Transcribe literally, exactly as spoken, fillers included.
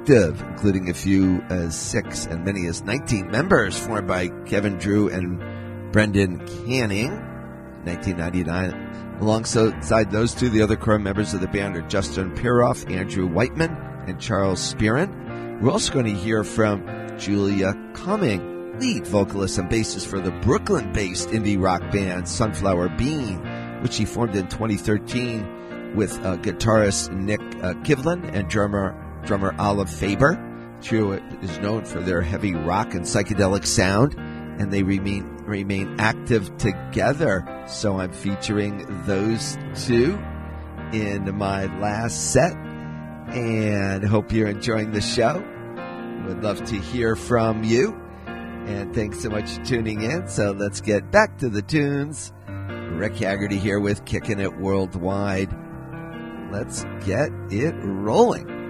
active, including a few as six and many as nineteen members, formed by Kevin Drew and Brendan Canning in nineteen ninety-nine. Alongside those two, the other core members of the band are Justin Piroff, Andrew Whiteman, and Charles Spearin. We're also going to hear from Julia Cumming, lead vocalist and bassist for the Brooklyn-based indie rock band Sunflower Bean, which she formed in twenty thirteen with uh, guitarist Nick uh, Kivlin and drummer drummer Olive Faber. The trio is known for their heavy rock and psychedelic sound, and they remain remain active together. So I'm featuring those two in my last set, and hope you're enjoying the show. Would love to hear from you, and thanks so much for tuning in. So let's get back to the tunes. Rick Haggerty here with Kicking It Worldwide. Let's get it rolling.